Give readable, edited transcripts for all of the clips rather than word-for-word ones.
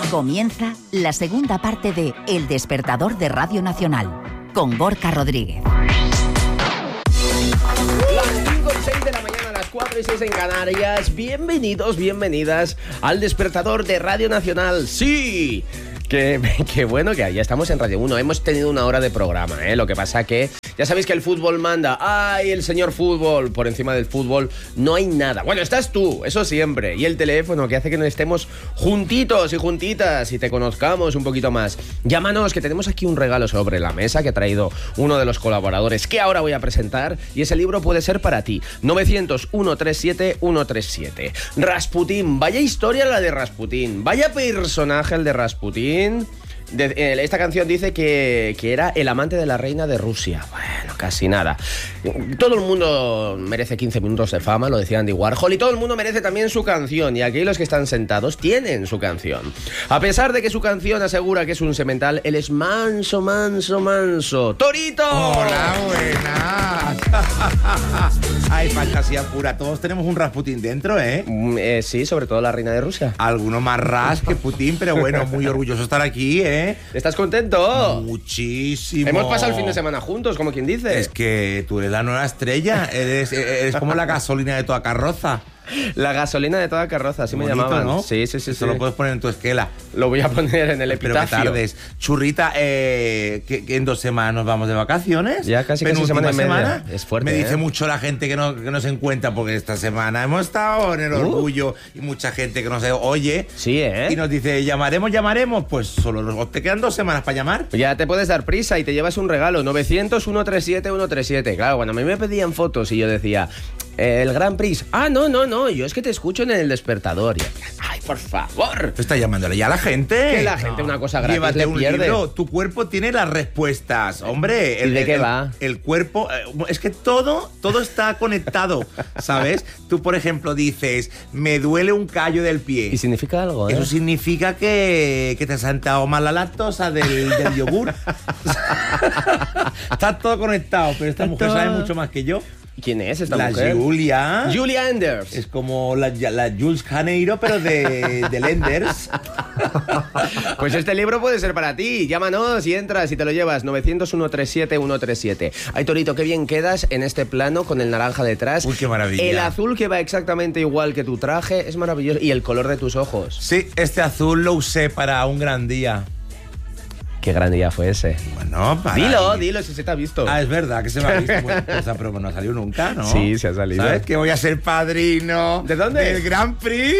Comienza la segunda parte de El Despertador de Radio Nacional, con Gorka Rodríguez. Las 5 y 6 de la mañana, las 4 y 6 en Canarias. Bienvenidos, bienvenidas al Despertador de Radio Nacional. ¡Sí! Qué bueno que ya estamos en Radio 1. Hemos tenido una hora de programa, ¿eh? Lo que pasa que ya sabéis que el fútbol manda. ¡Ay, el señor fútbol! Por encima del fútbol no hay nada. Bueno, estás tú, eso siempre. Y el teléfono que hace que nos estemos juntitos y juntitas y te conozcamos un poquito más. Llámanos, que tenemos aquí un regalo sobre la mesa que ha traído uno de los colaboradores que ahora voy a presentar. Y ese libro puede ser para ti. 900-137-137. Rasputín. Vaya historia la de Rasputín. Vaya personaje el de Rasputín. Esta canción dice que era el amante de la reina de Rusia. Bueno, casi nada. Todo el mundo merece 15 minutos de fama, lo decía Andy Warhol, y todo el mundo merece también su canción, y aquí los que están sentados tienen su canción. A pesar de que su canción asegura que es un semental, él es manso, manso, manso. ¡Torito! ¡Hola, buenas! ¡Ay, fantasía pura! Todos tenemos un Rasputín dentro, ¿eh? Sí, sobre todo la reina de Rusia. Alguno más ras que Putin, pero bueno, muy orgulloso de estar aquí, ¿eh? ¿Estás contento? Muchísimo. Hemos pasado el fin de semana juntos, como quien dice. Es que tú eres la nueva estrella, eres como la gasolina de toda carroza. La gasolina de toda carroza, así me bonito, llamaban, ¿no? Sí. Eso lo puedes poner en tu esquela. Lo voy a poner en el epitafio. Pero que tardes. Churrita, que en 2 semanas nos vamos de vacaciones. Ya casi semana y media. Es fuerte, Me dice mucho la gente que no se encuentra, porque esta semana hemos estado en el orgullo y mucha gente que nos oye. Sí, ¿eh? Y nos dice, llamaremos. Pues solo te quedan 2 semanas para llamar. Ya te puedes dar prisa y te llevas un regalo. 900-137-137. Claro, cuando a mí me pedían fotos y yo decía... El Grand Prix. No, yo es que te escucho en el despertador. Y, ay, por favor. Está llamándole ya a la gente. Que la gente una cosa gratis llévate le un pierde. libro. Tu cuerpo tiene las respuestas. Hombre, ¿Y de qué va? El cuerpo... es que todo está conectado, ¿sabes? Tú, por ejemplo, dices, me duele un callo del pie. ¿Y significa algo, eh? Eso significa que te ha sentado mal la lactosa del yogur. Está todo conectado, pero esta mujer sabe mucho más que yo. ¿Quién es esta mujer? La Julia. Julia Enders. Es como la Jules Janeiro, pero de Enders. Pues este libro puede ser para ti. Llámanos y entras y te lo llevas. 900-137-137. Ay, Torito, qué bien quedas en este plano con el naranja detrás. Uy, qué maravilla. El azul que va exactamente igual que tu traje es maravilloso. Y el color de tus ojos. Sí, este azul lo usé para un gran día. Qué gran día fue ese. Bueno, para... Dilo, si se te ha visto. Ah, es verdad que se me ha visto. Bueno, pero no ha salido nunca, ¿no? Sí, se ha salido. ¿Sabes que voy a ser padrino? ¿De dónde? Del Grand Prix.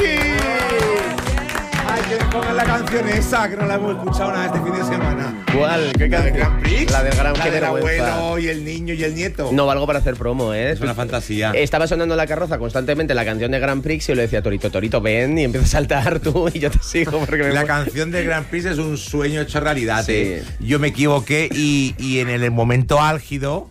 Ay, que pongan la canción esa, que no la hemos escuchado nada este fin de semana. ¿Cuál? ¿Qué ¿La del Grand Prix? La del Grand Prix. La del abuelo y el niño y el nieto. No valgo para hacer promo, ¿eh? Es una fantasía. Estaba sonando en la carroza constantemente la canción de Grand Prix y yo le decía a Torito, ven, y empieza a saltar tú y yo te sigo. Porque la canción de Grand Prix es un sueño hecho realidad. Sí. Yo me equivoqué y en el momento álgido...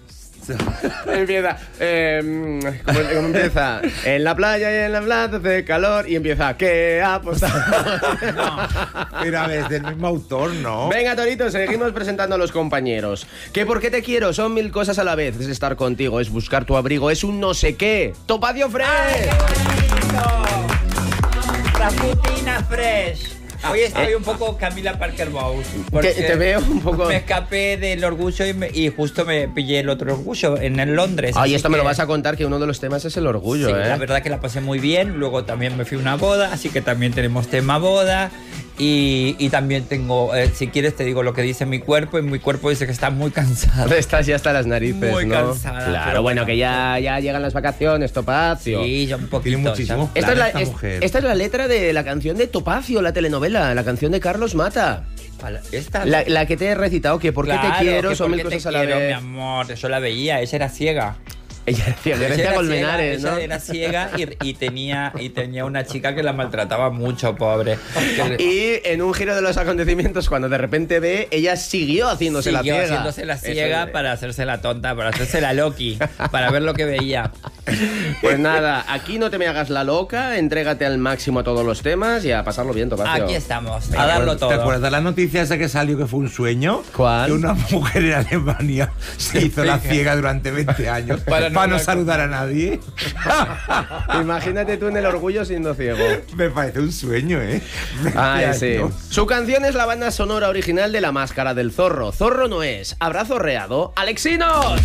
Empieza, ¿cómo empieza? En la playa y en la plaza hace calor y empieza, ¿qué ha apostado? No, pero a ver, es del mismo autor, ¿no? Venga, Torito, seguimos presentando a los compañeros. ¿Qué por qué te quiero? Son 1000 cosas a la vez. Es estar contigo, es buscar tu abrigo, es un no sé qué. ¡Topacio Fresh! ¡Ay, qué bonito! Rasputina Fresh. Hoy estoy un poco Camila Parker Bowles. Te veo un poco... Me escapé del orgullo y justo me pillé el otro orgullo en Londres. Ay, esto me lo vas a contar, que uno de los temas es el orgullo, sí, ¿eh? La verdad que la pasé muy bien. Luego también me fui a una boda, así que también tenemos tema boda. Y también tengo, si quieres te digo lo que dice mi cuerpo, y mi cuerpo dice que está muy cansado. Estás ya hasta las narices, muy ¿no? cansada. Claro, bueno, que ya llegan las vacaciones, Topacio. Sí, ya un poquito. Tiene muchísimo. Esta mujer. es la letra de la canción de Topacio, la telenovela, la canción de Carlos Mata. ¿Esta? La que te he recitado, que por qué te quiero, son 1000 cosas a la vez. Mi amor, yo la veía, ella era ciega. Ella decía, Grecia Colmenares, ciega, ¿no? Ella era ciega y tenía una chica que la maltrataba mucho, pobre. Y en un giro de los acontecimientos, cuando de repente ve, ella siguió haciéndose la ciega. Haciéndose la ciega para hacerse la tonta, para hacerse la Loki, para ver lo que veía. Pues nada, aquí no te me hagas la loca, entrégate al máximo a todos los temas y a pasarlo bien, Topacio. Aquí estamos, a darlo todo. ¿Te acuerdas de la noticia esa que salió que fue un sueño? ¿Cuál? Que una mujer en Alemania se hizo la ciega durante 20 años para no saludar a nadie. Imagínate tú en el orgullo siendo ciego. Me parece un sueño, ¿eh? Ay, sí. Su canción es la banda sonora original de La Máscara del Zorro. Zorro no es. ¿Habrá zorreado? ¡Alexinos!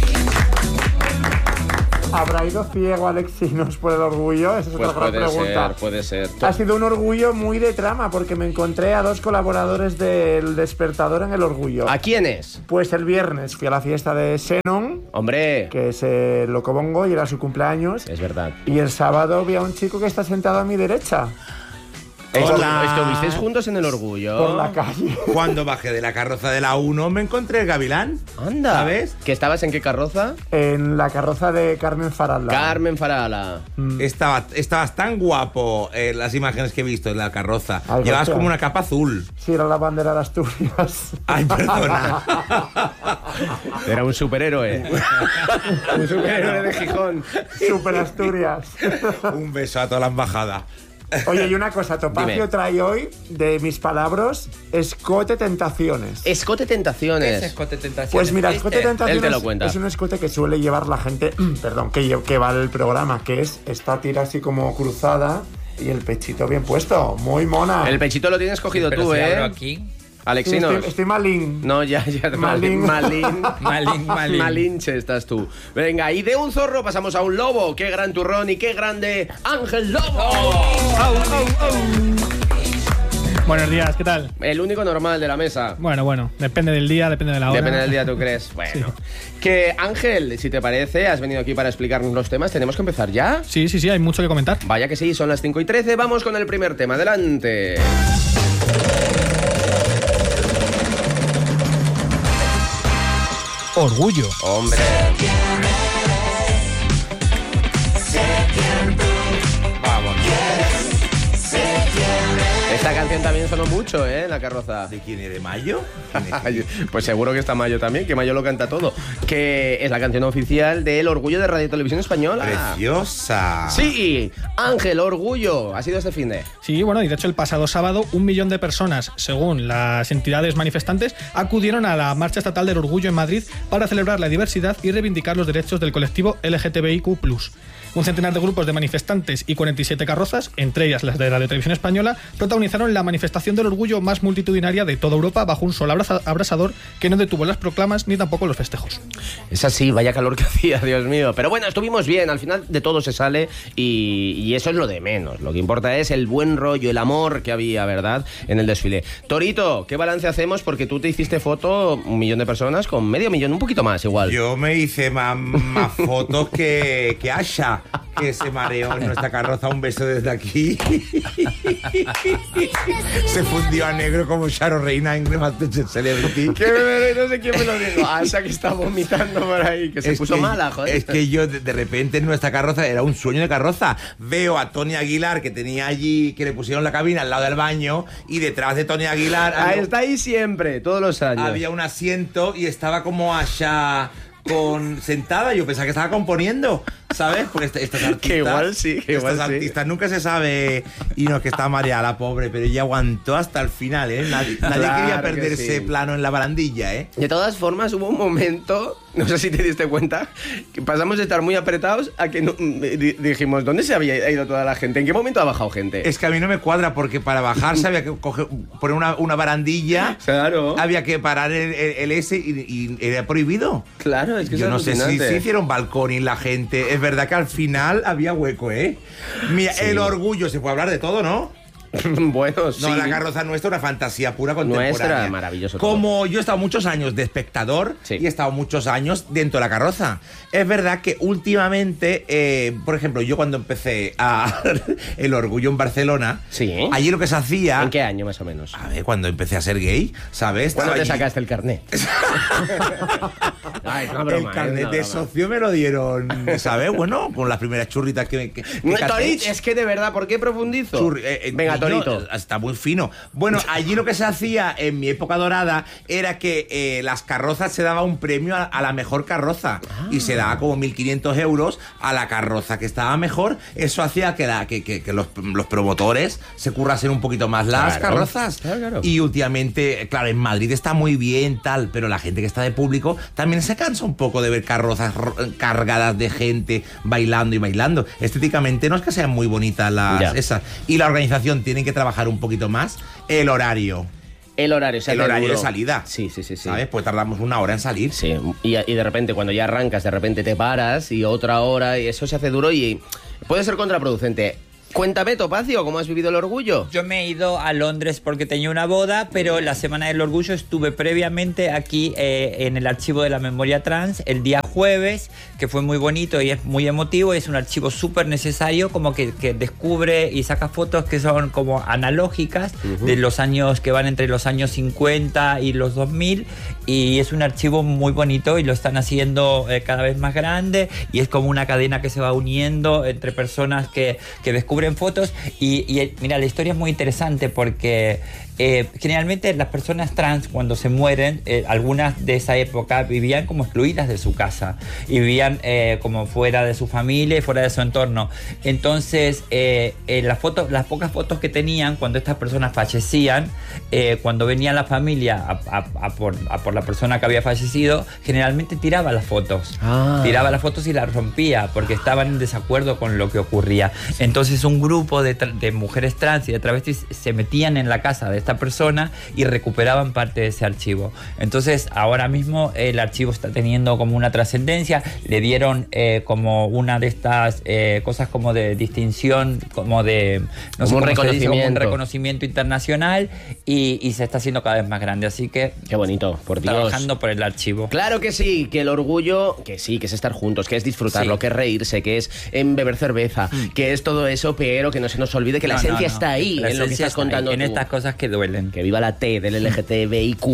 ¿Habrá ido ciego Alexinos por el orgullo? Esa es Pues otra gran pregunta. puede ser. Ha sido un orgullo muy de trama porque me encontré a 2 colaboradores del Despertador en el orgullo. ¿A quién es? Pues el viernes fui a la fiesta de Xenon, Hombre, que es el Locobongo y era su cumpleaños. es verdad. Y el sábado vi a un chico que está sentado a mi derecha, Hola. ¿Estuvisteis juntos en el orgullo? por la calle. Cuando bajé de la carroza de la 1 me encontré el gavilán. Anda. ¿Sabes? ¿Que estabas en qué carroza? En la carroza de Carmen Farala. Carmen Farala. Estabas tan guapo en las imágenes que he visto en la carroza. Ay, Llevabas gracias. como una capa azul. Sí, era la bandera de Asturias. Ay, perdona. Era un superhéroe. Un superhéroe de Gijón. Super Asturias. Un beso a toda la embajada. Oye, y una cosa, Topacio Dime. trae hoy, de mis palabras, Escote Tentaciones. Escote ¿Qué es Tentaciones. escote tentaciones? Pues mira, ¿Viste? Escote Él te lo Tentaciones cuenta. es un escote que suele llevar la gente, perdón, que va al programa, que es esta tira así como cruzada y el pechito bien puesto, muy mona. El pechito lo tienes cogido Pero tú, si ¿eh? abro aquí. Sí, Alexinos. estoy malín. No, ya, Malín. Malín. Malín. Malinche estás tú. Venga, y de un zorro pasamos a un lobo. Qué gran turrón y qué grande Ángel Lobo. Buenos días, ¿qué tal? El único normal de la mesa. Bueno, depende del día, depende de la hora. Depende del día, ¿tú crees? Bueno. Que Ángel, si te parece, has venido aquí para explicarnos los temas. ¿Tenemos que empezar ya? Sí, hay mucho que comentar. Vaya que sí, son las 5:13. Vamos con el primer tema. Adelante. Orgullo. Hombre. Vamos. Esta canción también sonó mucho, ¿eh? En la carroza. ¿De quién es? ¿De Mayo? Pues seguro que está Mayo también, que Mayo lo canta todo. Que es la canción oficial del Orgullo de Radio Televisión Española. Preciosa. Sí, Ángel, Orgullo. Ha sido este fin de. Sí, bueno, y de hecho el pasado sábado 1 millón de personas, según las entidades manifestantes, acudieron a la Marcha Estatal del Orgullo en Madrid para celebrar la diversidad y reivindicar los derechos del colectivo LGTBIQ+. Un centenar de grupos de manifestantes y 47 carrozas, entre ellas las de Radio Televisión Española, protagonizaron la manifestación del orgullo más multitudinaria de toda Europa bajo un sol abrasador que no detuvo las proclamas ni tampoco los festejos. Es así, vaya calor que hacía, Dios mío. Pero bueno, estuvimos bien, al final de todo se sale y eso es lo de menos. Lo que importa es el buen rollo, el amor que había, ¿verdad?, en el desfile. Torito, ¿qué balance hacemos? Porque tú te hiciste foto, 1 millón de personas, con medio millón, un poquito más igual. Yo me hice más fotos que Asha, que se mareó en nuestra carroza. Un beso desde aquí. Se fundió a negro como Charo Reina en Masterchef Celebrity. No sé quién me lo dijo. Asa que está vomitando por ahí, que se puso mala, joder. Es que yo de repente en nuestra carroza era un sueño de carroza. Veo a Tony Aguilar, que tenía allí, que le pusieron la cabina al lado del baño, y detrás de Tony Aguilar Está ahí siempre, todos los años. había un asiento y estaba como Asha sentada. Yo pensaba que estaba componiendo, ¿sabes? Porque estas artistas, Que igual sí, que igual estas sí. artistas nunca se sabe. Y no, que está mareada la pobre, pero ella aguantó hasta el final, ¿eh? Nadie Claro quería que perder sí. ese plano en la barandilla, ¿eh? De todas formas, hubo un momento, no sé si te diste cuenta, que pasamos de estar muy apretados a que dijimos, ¿dónde se había ido toda la gente? ¿En qué momento ha bajado gente? Es que a mí no me cuadra, porque para bajarse había que poner una barandilla. Claro. Había que parar el S y era prohibido. Claro, es que Yo es no sé si alucinante. hicieron balcón y la gente. Es verdad que al final había hueco, ¿eh? Mira, el orgullo, se puede hablar de todo, ¿no? Bueno, sí. No, la carroza nuestra, una fantasía pura contemporánea. Nuestra, maravilloso todo. Como yo he estado muchos años de espectador, Sí. y he estado muchos años dentro de la carroza. Es verdad que últimamente, por ejemplo, yo cuando empecé el orgullo en Barcelona, Sí. allí lo que se hacía... ¿En qué año más o menos? A ver, cuando empecé a ser gay, ¿sabes? ¿Cuándo Estaba te allí. sacaste el carnet? Ay, es una El broma, carnet es una de broma. socio me lo dieron, ¿sabes? Bueno, con las primeras churritas que No, caté. Torit, es que de verdad, ¿por qué profundizo? Venga, Torito. Está muy fino. Bueno, allí lo que se hacía en mi época dorada era que las carrozas se daba un premio a la mejor carroza. Y se daba como 1.500 euros a la carroza que estaba mejor. Eso hacía que los promotores se currasen un poquito más las carrozas. Claro. Y últimamente, claro, en Madrid está muy bien, tal, pero la gente que está de público también se cansa un poco de ver carrozas cargadas de gente bailando y bailando. Estéticamente no es que sean muy bonitas esas. Y la organización tiene que trabajar un poquito más el horario. El horario de salida. Sí. ¿Sabes? Pues tardamos una hora en salir. Sí, y de repente cuando ya arrancas, de repente te paras y otra hora y eso se hace duro y puede ser contraproducente. Cuéntame, Topacio, ¿cómo has vivido el orgullo? Yo me he ido a Londres porque tenía una boda, pero la Semana del Orgullo estuve previamente aquí en el Archivo de la Memoria Trans el día jueves, que fue muy bonito y es muy emotivo. Es un archivo súper necesario, como que descubre y saca fotos que son como analógicas de los años que van entre los años 50 y los 2000, y es un archivo muy bonito y lo están haciendo cada vez más grande, y es como una cadena que se va uniendo entre personas que descubren fotos y mira, la historia es muy interesante porque generalmente las personas trans cuando se mueren, algunas de esa época vivían como excluidas de su casa y vivían como fuera de su familia y fuera de su entorno. Entonces las pocas fotos que tenían cuando estas personas fallecían, cuando venía la familia a por la persona que había fallecido, generalmente tiraba las fotos y las rompía porque estaban en desacuerdo con lo que ocurría. Entonces un grupo de mujeres trans y de travestis se metían en la casa de esta persona y recuperaban parte de ese archivo. Entonces ahora mismo el archivo está teniendo como una trascendencia. Le dieron como una de estas cosas como de distinción, como de no sé, como un reconocimiento internacional, y se está haciendo cada vez más grande. Así que qué bonito, por Dios. Trabajando por el archivo. Claro que sí, que el orgullo, que sí, que es estar juntos, que es disfrutarlo, que es reírse, que es beber cerveza, que es todo eso, pero que no se nos olvide que la esencia está ahí, en lo que estás contando tú. En estas cosas que duelen. Que viva la T del LGTBIQ+.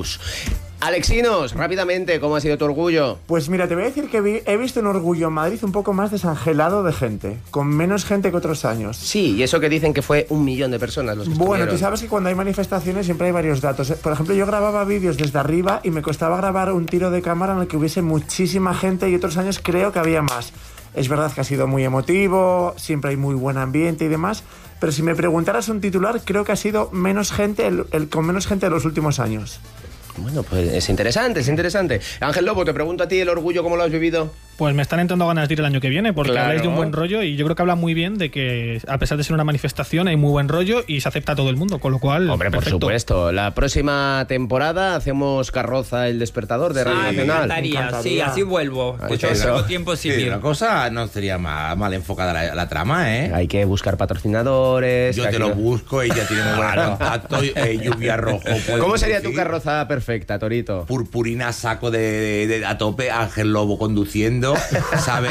Alexinos, rápidamente, ¿cómo ha sido tu orgullo? Pues mira, te voy a decir que he visto un orgullo en Madrid un poco más desangelado de gente, con menos gente que otros años. Sí, y eso que dicen que fue 1 millón de personas los que Bueno, tú sabes que cuando hay manifestaciones siempre hay varios datos. Por ejemplo, yo grababa vídeos desde arriba y me costaba grabar un tiro de cámara en el que hubiese muchísima gente, y otros años creo que había más. Es verdad que ha sido muy emotivo, siempre hay muy buen ambiente y demás, pero si me preguntaras un titular, creo que ha sido menos gente, con menos gente de los últimos años. Bueno, pues es interesante, es interesante. Ángel Lobo, te pregunto a ti, el orgullo, ¿cómo lo has vivido? Pues me están entrando ganas de ir el año que viene, porque Claro. habláis de un buen rollo y yo creo que habla muy bien de que, a pesar de ser una manifestación, hay muy buen rollo y se acepta a todo el mundo, con lo cual, Hombre, perfecto. por supuesto. La próxima temporada hacemos Carroza el Despertador de Radio Me Nacional. encantaría, sí, así vuelvo. Ay, Pues yo eso. tengo tiempo sin Sí, ir. una cosa no sería mal enfocada la trama, ¿eh? Hay que buscar patrocinadores. Yo que te aquí lo no- busco, ella tiene muy buen contacto, Lluvia Rojo. puede ¿Cómo sería tu conducir. carroza perfecta, Torito? Purpurina, saco de a tope, Ángel Lobo conduciendo, ¿sabes?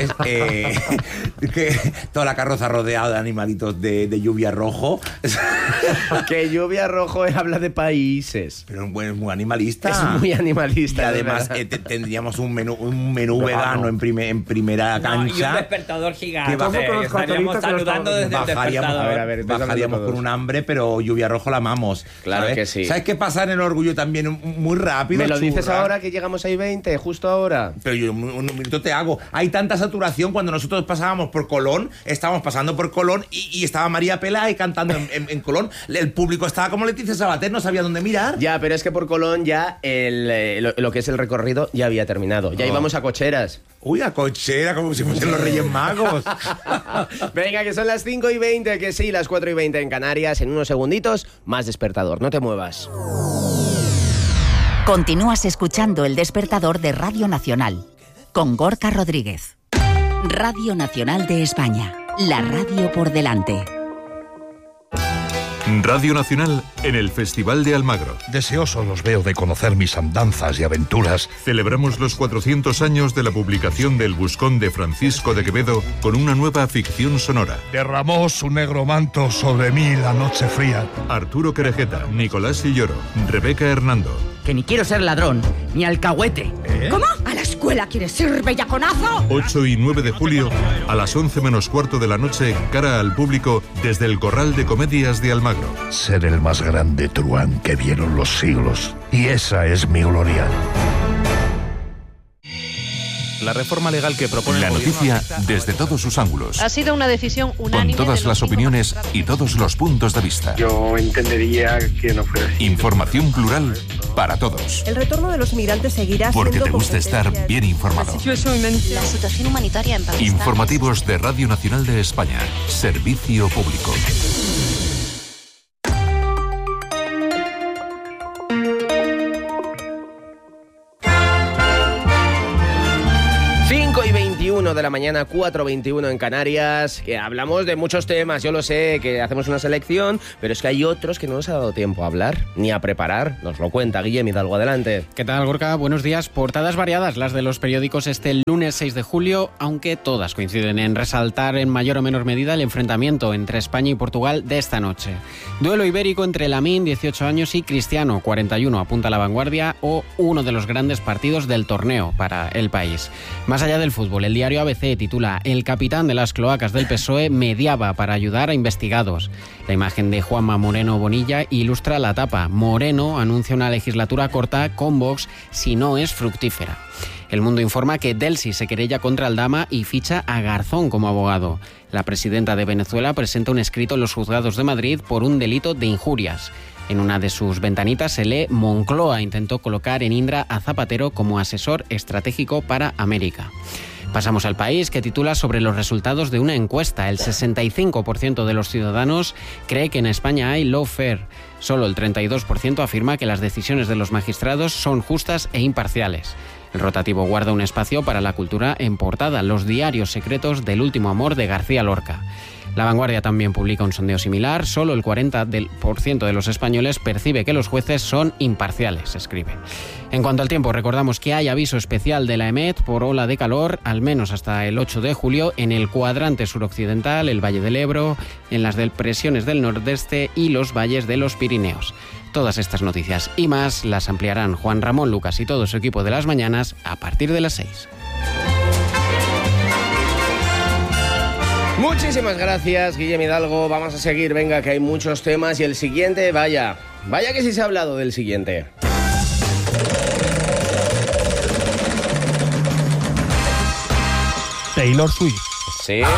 Que toda la carroza rodeada de animalitos de Lluvia Rojo. Que Lluvia Rojo habla de países. Pero es muy animalista. Es muy animalista. Y de además verdad. tendríamos un menú vegano en primera No, y un cancha. despertador gigante. Que bajo- ¿Cómo conozco a Estaríamos Torito que lo saludando estamos- desde el Bajaríamos, despertador. bajaríamos con un hambre, pero Lluvia Rojo la amamos. Claro ¿sabes? que sí. ¿Sabes qué pasa en el orgullo también? Muy rápido. ¿Me lo dices churra. ahora que llegamos a I-20, justo ahora? Pero yo un minuto te hago. Hay tanta saturación. Cuando nosotros pasábamos por Colón, estábamos pasando por Colón y estaba María Peláez cantando en Colón. El público estaba como Leticia Sabater, no sabía dónde mirar. Ya, pero es que por Colón ya lo que es el recorrido ya había terminado. Ya íbamos a cocheras. Uy, a cochera, como si fuesen los Reyes Magos. Venga, que son las 5:20, que sí, las 4:20 en Canarias. En unos segunditos, más despertador. No te muevas. Continúas escuchando El Despertador de Radio Nacional con Gorka Rodríguez. Radio Nacional de España, la radio por delante. Radio Nacional en el Festival de Almagro. Deseosos los veo de conocer mis andanzas y aventuras. Celebramos los 400 años de la publicación del Buscón de Francisco de Quevedo con una nueva ficción sonora. Derramó su negro manto sobre mí la noche fría. Arturo Querejeta, Nicolás Silloro, Rebeca Hernando. Que ni quiero ser ladrón, ni alcahuete. ¿Cómo? ¿A la escuela? escuela quieres ir, bellaconazo? 8 y 9 de julio, a las 11 menos cuarto de la noche, cara al público desde el Corral de Comedias de Almagro. Ser el más grande truán que vieron los siglos. Y esa es mi gloria. La reforma legal que propone La noticia desde todos sus ángulos. Ha sido una decisión unánime. Con todas las opiniones y todos los puntos de vista. Yo entendería que no fuera así. Información plural para todos. El retorno de los migrantes seguirá siendo... Porque te gusta estar bien informado. La situación humanitaria en Pakistán. Informativos de Radio Nacional de España. Servicio público. De la mañana, 4:21 en Canarias, que hablamos de muchos temas, yo lo sé, que hacemos una selección, pero es que hay otros que no nos ha dado tiempo a hablar, ni a preparar, nos lo cuenta Guillem Hidalgo, adelante. ¿Qué tal, Gorka? Buenos días. Portadas variadas las de los periódicos este lunes 6 de julio, aunque todas coinciden en resaltar en mayor o menor medida el enfrentamiento entre España y Portugal de esta noche. Duelo ibérico entre Lamine, 18 años, y Cristiano, 41, apunta La Vanguardia, o uno de los grandes partidos del torneo para el país. Más allá del fútbol, el diario ABC titula: El capitán de las cloacas del PSOE mediaba para ayudar a investigados. La imagen de Juanma Moreno Bonilla ilustra la tapa. Moreno anuncia una legislatura corta con Vox si no es fructífera. El Mundo informa que Delcy se querella contra Aldama y ficha a Garzón como abogado. La presidenta de Venezuela presenta un escrito en los juzgados de Madrid por un delito de injurias. En una de sus ventanitas se lee: Moncloa intentó colocar en Indra a Zapatero como asesor estratégico para América. Pasamos al País, que titula sobre los resultados de una encuesta. El 65% de los ciudadanos cree que en España hay lawfare. Solo el 32% afirma que las decisiones de los magistrados son justas e imparciales. El rotativo guarda un espacio para la cultura en portada: Los diarios secretos del último amor de García Lorca. La Vanguardia también publica un sondeo similar. Solo el 40% de los españoles percibe que los jueces son imparciales, escribe. En cuanto al tiempo, recordamos que hay aviso especial de la EMET por ola de calor, al menos hasta el 8 de julio, en el cuadrante suroccidental, el Valle del Ebro, en las depresiones del nordeste y los valles de los Pirineos. Todas estas noticias y más las ampliarán Juan Ramón Lucas y todo su equipo de las mañanas a partir de las 6. Muchísimas gracias, Guillem Hidalgo. Vamos a seguir, venga, que hay muchos temas. Y el siguiente, vaya que sí se ha hablado del siguiente. Taylor Swift. Sí.